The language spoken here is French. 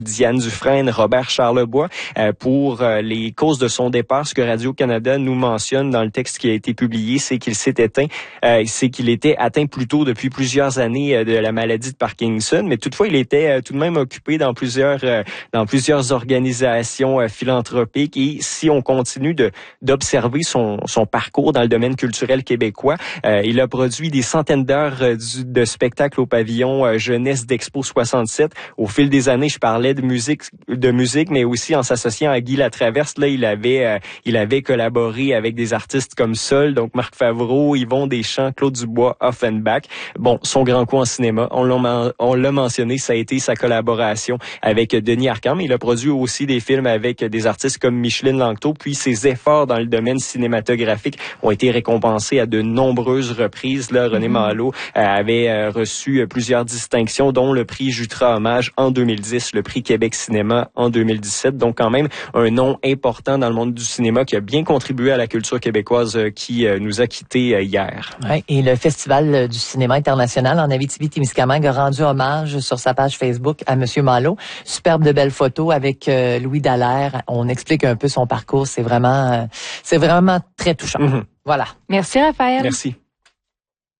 Diane Dufresne, Robert Charlebois, pour les causes de son départ. Ce que Radio-Canada nous mentionne dans le texte qui a été publié, c'est qu'il s'est éteint, c'est qu'il était atteint plus tôt depuis plusieurs années de la maladie de Parkinson, mais toutefois il était tout de même occupé dans plusieurs organisations philanthropiques, et si on continue d'observer son parcours dans le domaine culturel québécois, il a produit des centaines d'heures de spectacles au pavillon jeunesse d'Expo 67. Au fil des années, je parlais de musique, mais aussi en s'associant à Guy Latraverse, là, il avait collaboré avec des artistes comme Sol, donc Marc Favreau, Yvon Deschamps, Claude Dubois, Offenbach. Bon, son grand coup en cinéma, on l'a mentionné, ça a été sa collaboration avec Denis Arcand, mais il a produit aussi des films avec des artistes comme Micheline Langto, puis ses efforts dans le domaine cinématographique ont été récompensés à de nombreuses reprises. Là, René Malo avait reçu plusieurs distinctions, dont le prix Jutra Hommage en 2010, le prix Québec Cinéma en 2017. Donc quand même un nom important dans le monde du cinéma qui a bien contribué à la culture québécoise qui nous a quittés hier. Ouais, et le Festival du cinéma international en Abitibi-Témiscamingue a rendu hommage sur sa page Facebook à Monsieur Malo. Superbe de belles photos avec Louis Dallaire. On explique un peu son parcours. C'est vraiment très touchant. Voilà. Merci Raphaël. Merci.